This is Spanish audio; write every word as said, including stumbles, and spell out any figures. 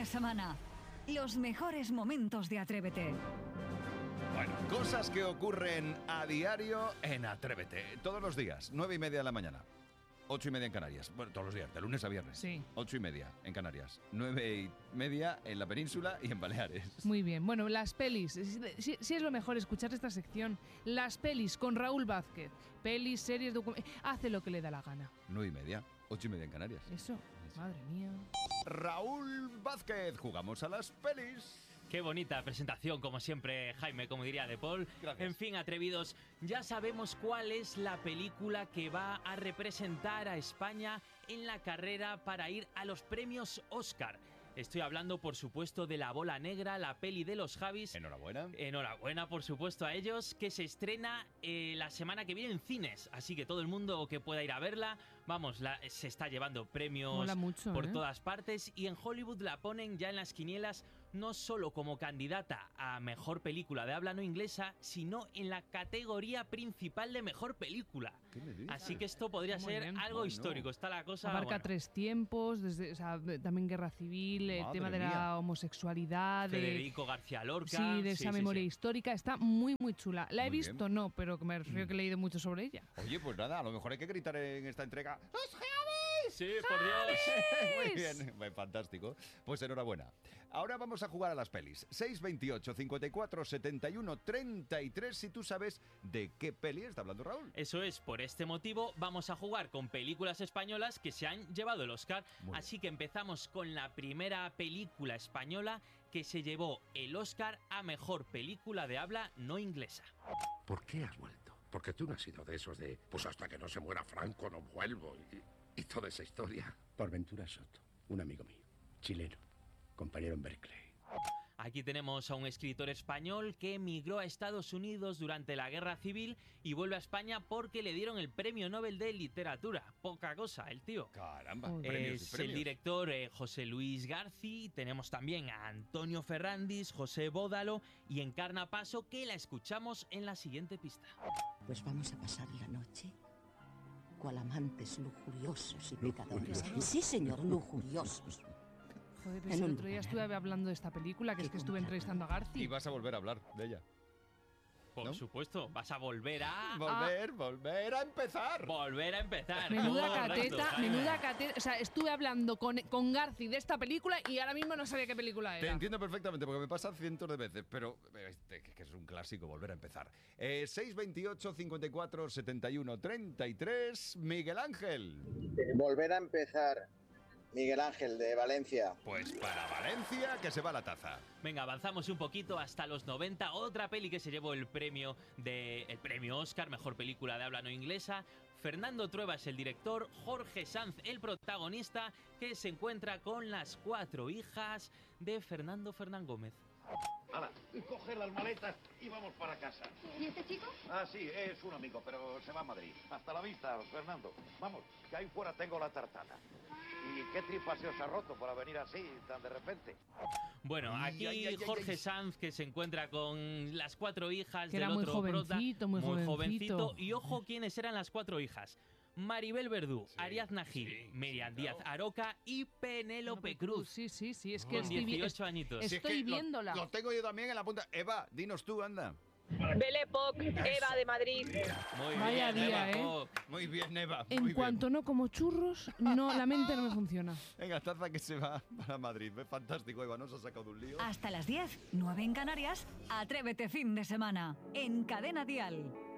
de semana. Los mejores momentos de Atrévete. Bueno, cosas que ocurren a diario en Atrévete. Todos los días, nueve y media de la mañana. Ocho y media en Canarias. Bueno, todos los días, de lunes a viernes. Sí. Ocho y media en Canarias. Nueve y media en la península y en Baleares. Muy bien. Bueno, las pelis. Sí, sí es lo mejor escuchar esta sección. Las pelis con Raúl Vázquez. Pelis, series, documentos. Hace lo que le da la gana. Nueve y media. Ocho y media en Canarias. Eso. Madre mía. Raúl Vázquez. Jugamos a las pelis. Qué bonita presentación, como siempre, Jaime, como diría De Paul. Gracias. En fin, atrevidos, ya sabemos cuál es la película que va a representar a España en la carrera para ir a los premios Oscar. Estoy hablando, por supuesto, de La Bola Negra, la peli de los Javis. Enhorabuena. Enhorabuena, por supuesto, a ellos, que se estrena eh, la semana que viene en cines. Así que todo el mundo que pueda ir a verla, vamos, la, se está llevando premios Mola mucho, por ¿eh? todas partes. Y en Hollywood la ponen ya en las quinielas, no solo como candidata a mejor película de habla no inglesa, sino en la categoría principal de mejor película. ¿Qué me dices? Así que esto podría Muy ser bien. algo Bueno. histórico. Está la cosa. Abarca bueno. tres tiempos, desde, o sea, también guerra civil, el Madre tema de mía. la homosexualidad, de, Federico García Lorca. sí, de esa memoria sí. histórica. Está muy, muy chula. La he Muy visto, bien. no, pero que me refiero que he leído mucho sobre ella. Oye, pues nada, a lo mejor hay que gritar en esta entrega. ¡Los Javis! Sí, por Dios. Muy bien, Bueno, fantástico. Pues enhorabuena. Ahora vamos a jugar a las pelis. seis veintiocho, cincuenta y cuatro, setenta y uno, treinta y tres. Si tú sabes de qué peli está hablando Raúl. Eso es, por este motivo vamos a jugar con películas españolas que se han llevado el Oscar. Muy Así que empezamos con la primera película española que se llevó el Oscar a mejor película de habla no inglesa. ¿Por qué has vuelto? Porque tú no has sido de esos de, pues hasta que no se muera Franco no vuelvo y, y toda esa historia. Por Ventura Soto, un amigo mío, chileno, compañero en Berkeley. Aquí tenemos a un escritor español que emigró a Estados Unidos durante la Guerra Civil y vuelve a España porque le dieron el Premio Nobel de Literatura. Poca cosa, el tío. Caramba, Joder. premios y Es el premios. director eh, José Luis García. Tenemos también a Antonio Ferrandis, José Bódalo y Encarna Paso, que la escuchamos en la siguiente pista. Pues vamos a pasar la noche cual amantes lujuriosos y pecadores. Sí, señor, lujuriosos. Joder, pero En si el un otro día lugar. estuve hablando de esta película, que es que estuve entrevistando a Y García. vas a volver a hablar de ella. Por ¿No? supuesto, vas a volver a... Volver, volver a empezar. Volver a empezar. Menuda Correcto, cateta, Jaime. menuda cateta. O sea, estuve hablando con, con Garci de esta película y ahora mismo no sabía qué película Te era. entiendo perfectamente porque me pasa cientos de veces, pero este, que es un clásico, volver a empezar. Eh, seis veintiocho, cincuenta y cuatro, setenta y uno, treinta y tres, Miguel Ángel. Volver a empezar. Miguel Ángel, de Valencia. Pues para Valencia, que se va la taza. Venga, avanzamos un poquito hasta los noventa. Otra peli que se llevó el premio de el premio Oscar, mejor película de habla no inglesa. Fernando Trueba es el director, Jorge Sanz el protagonista, que se encuentra con las cuatro hijas de Fernando Fernán Gómez. Hala, coge las maletas y vamos para casa. ¿Y este chico? Ah, sí, es un amigo, pero se va a Madrid. Hasta la vista, Fernando. Vamos, que ahí fuera tengo la tartana. ¿Y qué tripa se os ha roto para venir así, tan de repente? Bueno, Ay, aquí ay, ay, ay, Jorge ay. Sanz, que se encuentra con las cuatro hijas Que del era muy otro prota, jovencito, muy jovencito. Y ojo quiénes eran las cuatro hijas. Maribel Verdú, Sí, Ariadna Gil, sí, Miriam sí, Díaz claro. Aroca y Penélope Cruz. Sí, sí, sí, es que Con estoy, vi- dieciocho añitos. es- Si es estoy que lo- viéndola. Lo, tengo yo también en la punta. Eva, dinos tú, anda. Belle Époque, Eva de Madrid. Muy Vaya bien, día, Eva ¿eh? Koch. Muy bien, Eva. En muy cuanto bien. no como churros, no, la mente no me funciona. Venga, taza que se va para Madrid. Fantástico, Eva, nos ha sacado de un lío. Hasta las diez, nueve en Canarias, Atrévete fin de semana. En Cadena Dial.